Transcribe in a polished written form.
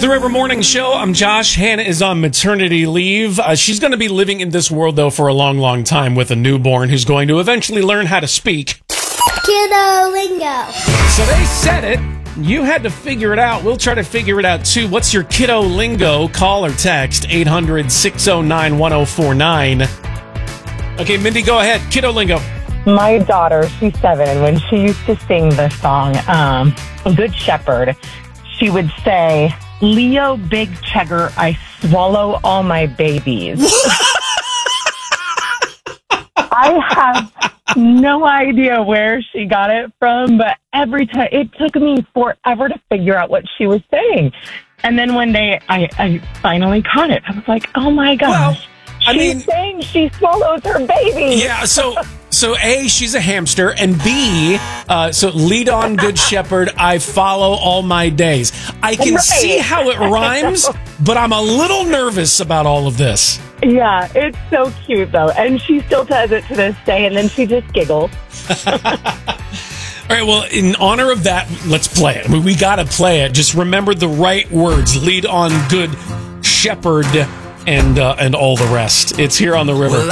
The River Morning Show. I'm Josh. Hannah is on maternity leave. She's going to be living in this world, though, for a long, long time with a newborn who's going to eventually learn how to speak. Kiddo lingo. So they said it. You had to figure it out. We'll try to figure it out, too. What's your kiddo lingo? Call or text 800-609-1049. Okay, Mindy, go ahead. Kiddo lingo. My daughter, she's 7, and when she used to sing the song, Good Shepherd, she would say, Leo Big Chegger, I swallow all my babies. I have no idea where she got it from, but every time, it took me forever to figure out what she was saying. And then one day, I finally caught it. I was like, oh my gosh. Well, She's saying she swallows her baby. Yeah, so A, she's a hamster, and B, so lead on Good Shepherd, I follow all my days. I can see how it rhymes, but I'm a little nervous about all of this. Yeah, it's so cute, though. And she still does it to this day, and then she just giggles. All right, well, in honor of that, let's play it. I mean, we got to play it. Just remember the right words. Lead on Good Shepherd and all the rest. It's here on the river.